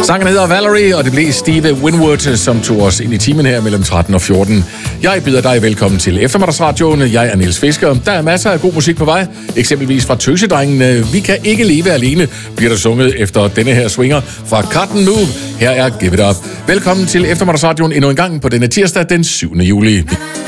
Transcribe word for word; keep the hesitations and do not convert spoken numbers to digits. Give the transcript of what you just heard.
Sangen hedder Valerie, og det blev Steve Winwood, som tog os ind i timen her mellem tretten og fjorten. Jeg byder dig velkommen til Eftermiddagsradioen. Jeg er Niels Fisker. Der er masser af god musik på vej, eksempelvis fra Tøsedrengene. Vi kan ikke leve alene, bliver der sunget efter denne her swinger fra Cotton Move. Her er Give It Up. Velkommen til Eftermiddagsradioen endnu en gang på denne tirsdag den syvende juli.